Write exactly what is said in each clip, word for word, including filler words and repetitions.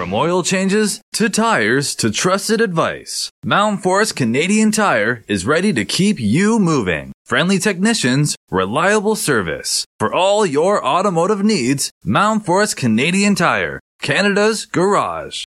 From oil changes to tires to trusted advice, Mountain Forest Canadian Tire is ready to keep you moving. Friendly technicians, reliable service. For all your automotive needs, Mountain Forest Canadian Tire, Canada's garage.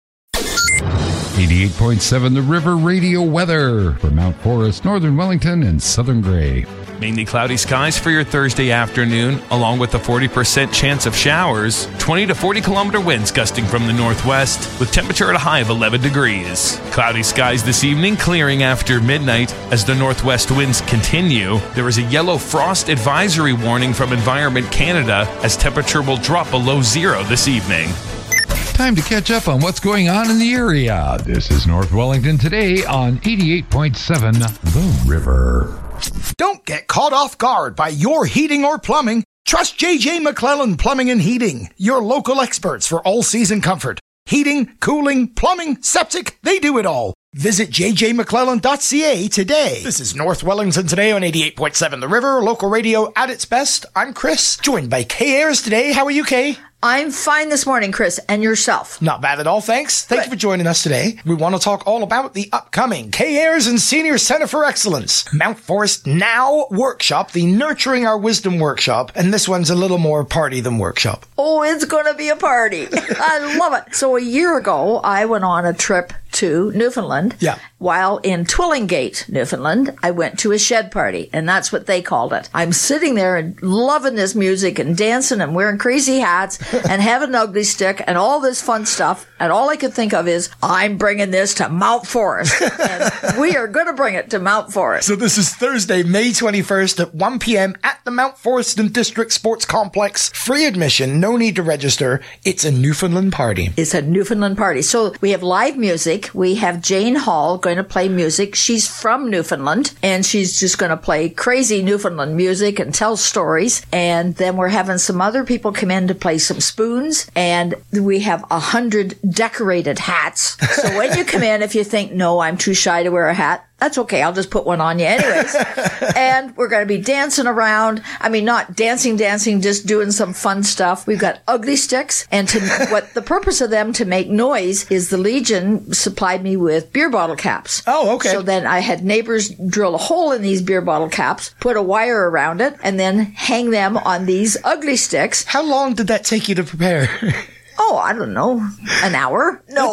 eighty-eight point seven The River Radio weather for Mount Forest, Northern Wellington, and Southern Grey. Mainly cloudy skies for your Thursday afternoon, along with a forty percent chance of showers. twenty to forty kilometer winds gusting from the northwest, with temperature at a high of eleven degrees. Cloudy skies this evening, clearing after midnight as the northwest winds continue. There is a yellow frost advisory warning from Environment Canada as temperature will drop below zero this evening. Time to catch up on what's going on in the area. This is North Wellington today on eighty-eight point seven The River. Don't get caught off guard by your heating or plumbing. Trust J J McClellan Plumbing and Heating, your local experts for all-season comfort. Heating, cooling, plumbing, septic, they do it all. Visit j j mcclellan dot c a today. This is North Wellington today on eighty-eight point seven The River, local radio at its best. I'm Chris, joined by Kay Ayres today. How are you, Kay? I'm fine this morning, Chris, and yourself? Not bad at all, thanks. Thank Good. you for joining us today. We want to talk all about the upcoming Kay Ayres and Senior Center for Excellence Mount Forest Now workshop, the Nurturing Our Wisdom workshop, and this one's a little more party than workshop. Oh, it's going to be a party. I love it. So a year ago, I went on a trip to Newfoundland. Yeah. While in Twillingate, Newfoundland, I went to a shed party, and that's what they called it. I'm sitting there and loving this music and dancing and wearing crazy hats and having an ugly stick and all this fun stuff. And all I could think of is, I'm bringing this to Mount Forest. And we are going to bring it to Mount Forest. So this is Thursday, May twenty-first at one p.m. at the Mount Forest and District Sports Complex. Free admission, no need to register. It's a Newfoundland party. It's a Newfoundland party. So we have live music. We have Jane Hall going to play music. She's from Newfoundland, and she's just going to play crazy Newfoundland music and tell stories. And then we're having some other people come in to play some spoons, and we have a hundred decorated hats. So when you come in, if you think, no, I'm too shy to wear a hat, that's okay. I'll just put one on you anyways. And we're going to be dancing around. I mean, not dancing, dancing, just doing some fun stuff. We've got ugly sticks. And to what the purpose of them to make noise is the Legion supplied me with beer bottle caps. Oh, okay. So then I had neighbors drill a hole in these beer bottle caps, put a wire around it, and then hang them on these ugly sticks. How long did that take you to prepare? Oh, I don't know. An hour? No.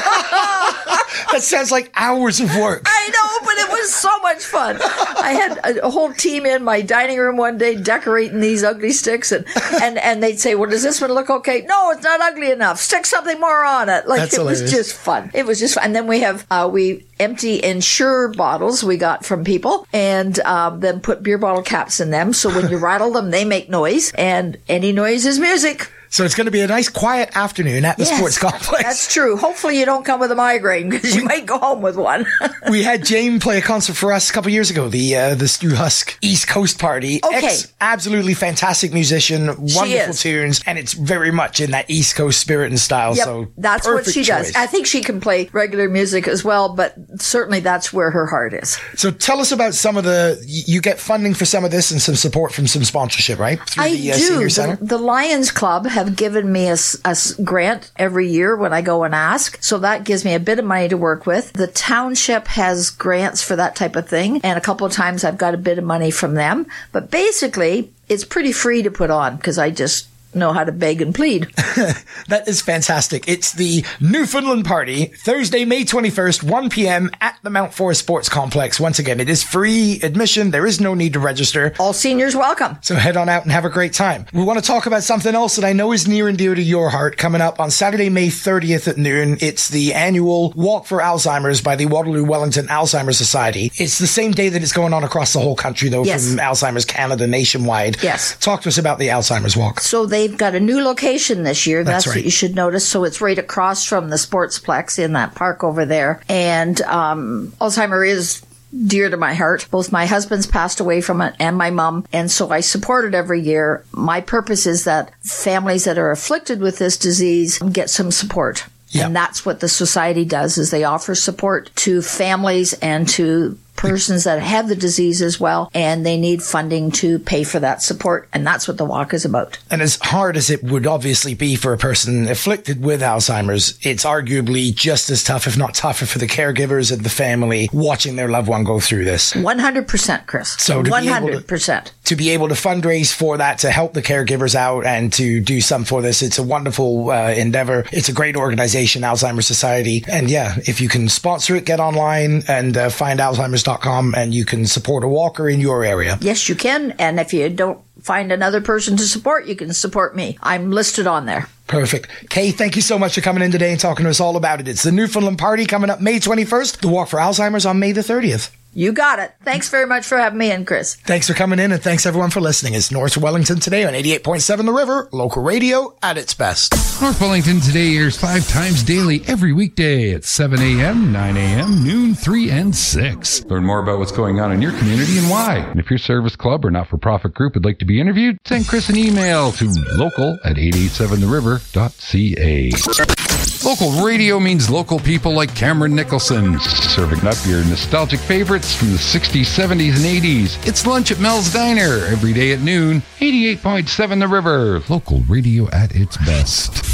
That sounds like hours of work. I know, but it was so much fun. I had a, a whole team in my dining room one day decorating these ugly sticks, and, and, and they'd say, well, does this one look okay? No, it's not ugly enough. Stick something more on it. Like, That's it hilarious. was just fun. It was just fun. And then we have, uh, we empty Ensure bottles we got from people, and um, then put beer bottle caps in them. So when you rattle them, they make noise, and any noise is music. So it's going to be a nice quiet afternoon at the Yes, sports complex. That's true. Hopefully you don't come with a migraine, because you might go home with one. We had Jane play a concert for us a couple years ago, the uh, the Stu Husk East Coast Party. Okay. Ex- absolutely fantastic musician, wonderful is. tunes, and it's very much in that East Coast spirit and style. Yep, So that's what perfect she does. choice. I think she can play regular music as well, but certainly that's where her heart is. So tell us about some of the, you get funding for some of this and some support from some sponsorship, right? Through I the uh, do. Senior The, Center? the Lions Club have given me a, s- a s- grant every year when I go and ask. So that gives me a bit of money to work with. The township has grants for that type of thing. And a couple of times I've got a bit of money from them. But basically, it's pretty free to put on because I just know how to beg and plead. That is fantastic. It's the Newfoundland Party, Thursday, May twenty-first, one p.m. at the Mount Forest Sports Complex. Once again, it is free admission. There is no need to register. All seniors welcome. So head on out and have a great time. We want to talk about something else that I know is near and dear to your heart coming up on Saturday, May thirtieth at noon. It's the annual Walk for Alzheimer's by the Waterloo Wellington Alzheimer's Society. It's the same day that it's going on across the whole country, though, Yes. from Alzheimer's Canada nationwide. Yes. Talk to us about the Alzheimer's Walk. So they've got a new location this year. That's That's, right. what you should notice. So it's right across from the Sportsplex in that park over there. And um, Alzheimer is dear to my heart. Both my husband's passed away from it and my mom. And so I support it every year. My purpose is that families that are afflicted with this disease get some support. Yeah. And that's what the society does, is they offer support to families and to persons that have the disease as well, and they need funding to pay for that support, and that's what the walk is about. And as hard as it would obviously be for a person afflicted with Alzheimer's, it's arguably just as tough, if not tougher, for the caregivers and the family watching their loved one go through this. one hundred percent, Chris. So to one hundred percent. Be able to, to be able to fundraise for that, to help the caregivers out and to do some for this, it's a wonderful uh, endeavor. It's a great organization, Alzheimer's Society. And yeah, if you can sponsor it, get online and uh, find alzheimers dot com and you can support a walker in your area. Yes, you can. And if you don't find another person to support, you can support me. I'm listed on there. Perfect. Kay, thank you so much for coming in today and talking to us all about it. It's the Newfoundland Party coming up May twenty-first. The Walk for Alzheimer's on May the thirtieth. You got it. Thanks very much for having me in, Chris. Thanks for coming in, and thanks everyone for listening. It's North Wellington Today on eighty-eight point seven The River, local radio at its best. North Wellington Today airs five times daily every weekday at seven a.m., nine a.m., noon, three, and six. Learn more about what's going on in your community and why. And if your service club or not-for-profit group would like to be interviewed, send Chris an email to local at eight eight seven the river dot c a. Local radio means local people like Cameron Nicholson, serving up your nostalgic favorites from the sixties, seventies, and eighties. It's lunch at Mel's Diner every day at noon. eighty-eight point seven The River, local radio at its best.